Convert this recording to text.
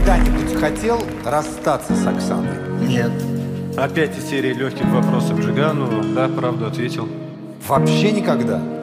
когда-нибудь хотел расстаться с Оксаной? Нет. Опять из серии легких вопросов Джигану. Да, правду ответил. Вообще никогда?